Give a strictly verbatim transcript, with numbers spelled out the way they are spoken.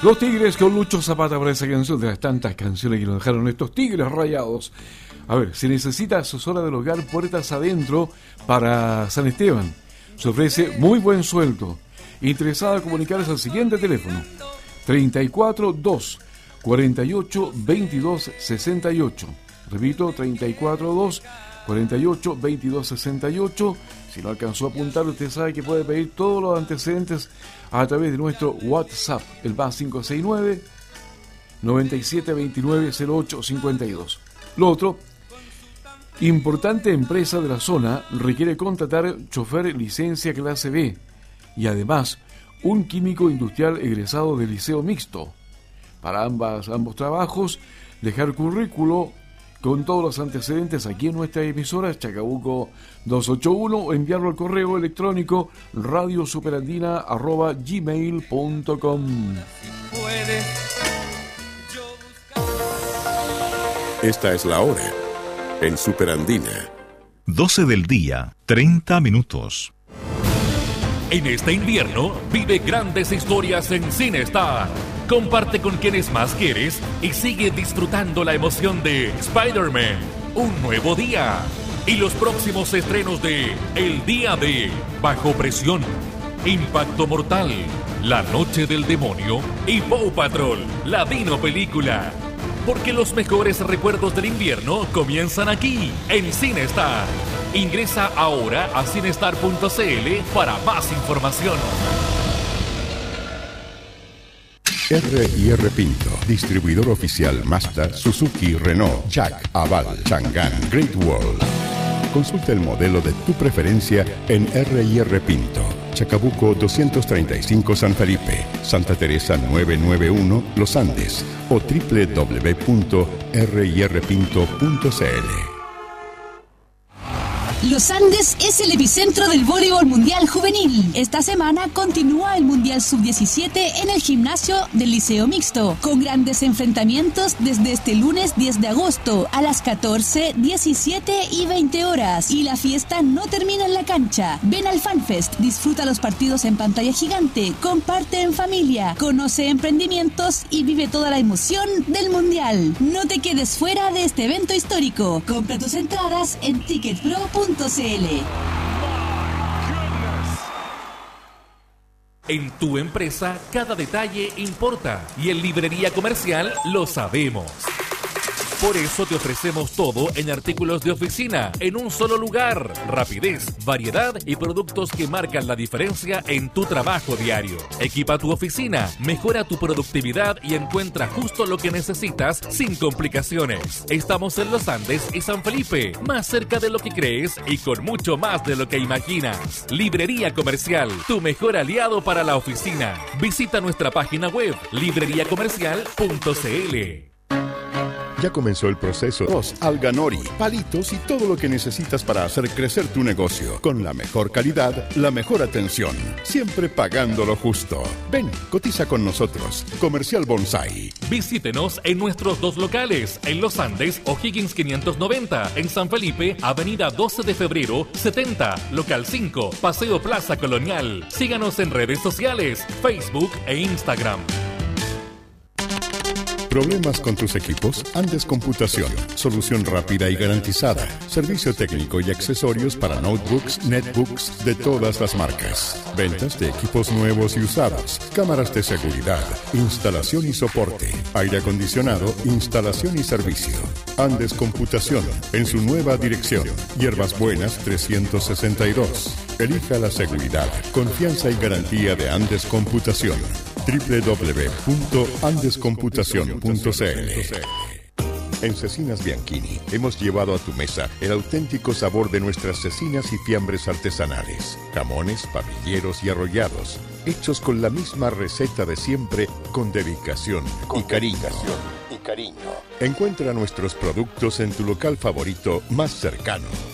Los Tigres con Lucho Zapata para esa canción, de las tantas canciones que nos dejaron estos Tigres Rayados. A ver, se necesita asesora del hogar puertas adentro para San Esteban. Se ofrece muy buen sueldo. Interesada a comunicarse al siguiente teléfono: treinta y cuatro, dos, cuarenta y ocho, veintidós, sesenta y ocho. Repito, treinta y cuatro, dos, cuarenta y ocho, veintidós, sesenta y ocho. Si no alcanzó a apuntar, usted sabe que puede pedir todos los antecedentes a través de nuestro WhatsApp, el más cinco seis nueve, noventa y siete, veintinueve, cero ocho, cincuenta y dos. Lo otro, importante empresa de la zona requiere contratar chofer licencia clase B y además un químico industrial egresado del liceo mixto. Para ambas, ambos trabajos, dejar currículo con todos los antecedentes aquí en nuestra emisora Chacabuco doscientos ochenta y uno o enviarlo al correo electrónico radiosuperandina arroba gmail punto com. Esta es la hora en Superandina. doce del día, treinta minutos. En este invierno, vive grandes historias en CineStar. Comparte con quienes más quieres y sigue disfrutando la emoción de Spider-Man, Un Nuevo Día. Y los próximos estrenos de El Día de Bajo Presión, Impacto Mortal, La Noche del Demonio y Paw Patrol, la Dino Película. Porque los mejores recuerdos del invierno comienzan aquí, en CineStar. Ingresa ahora a cinestar punto c l para más información. R y R Pinto, distribuidor oficial Mazda, Suzuki, Renault, Jack, Aval, Chang'an, Great Wall. Consulta el modelo de tu preferencia en R y R Pinto, Chacabuco doscientos treinta y cinco San Felipe, Santa Teresa novecientos noventa y uno Los Andes o doble u doble u doble u punto r y r pinto punto c l. Los Andes es el epicentro del voleibol mundial juvenil. Esta semana continúa el Mundial sub diecisiete en el gimnasio del Liceo Mixto, con grandes enfrentamientos desde este lunes diez de agosto a las catorce, diecisiete y veinte horas. Y la fiesta no termina en la cancha. Ven al FanFest, disfruta los partidos en pantalla gigante, comparte en familia, conoce emprendimientos y vive toda la emoción del Mundial. No te quedes fuera de este evento histórico. Compra tus entradas en ticket pro punto c l. En tu empresa, cada detalle importa y en Librería Comercial lo sabemos. Por eso te ofrecemos todo en artículos de oficina, en un solo lugar. Rapidez, variedad y productos que marcan la diferencia en tu trabajo diario. Equipa tu oficina, mejora tu productividad y encuentra justo lo que necesitas sin complicaciones. Estamos en Los Andes y San Felipe, más cerca de lo que crees y con mucho más de lo que imaginas. Librería Comercial, tu mejor aliado para la oficina. Visita nuestra página web librería comercial punto c l. Ya comenzó el proceso. Dos Alganori, palitos y todo lo que necesitas para hacer crecer tu negocio. Con la mejor calidad, la mejor atención. Siempre pagando lo justo. Ven, cotiza con nosotros. Comercial Bonsai. Visítenos en nuestros dos locales, en Los Andes, O'Higgins quinientos noventa, en San Felipe, Avenida doce de febrero, setenta, Local cinco, Paseo Plaza Colonial. Síganos en redes sociales, Facebook e Instagram. ¿Problemas con tus equipos? Andes Computación. Solución rápida y garantizada. Servicio técnico y accesorios para notebooks, netbooks de todas las marcas. Ventas de equipos nuevos y usados. Cámaras de seguridad. Instalación y soporte. Aire acondicionado. Instalación y servicio. Andes Computación. En su nueva dirección. Hierbas Buenas trescientos sesenta y dos. Elija la seguridad, confianza y garantía de Andes Computación. doble u doble u doble u punto andes computación punto c l. En Cecinas Bianchini hemos llevado a tu mesa el auténtico sabor de nuestras cecinas y fiambres artesanales. Jamones, papilleros y arrollados, hechos con la misma receta de siempre, con dedicación y cariño. y cariño. Encuentra nuestros productos en tu local favorito más cercano.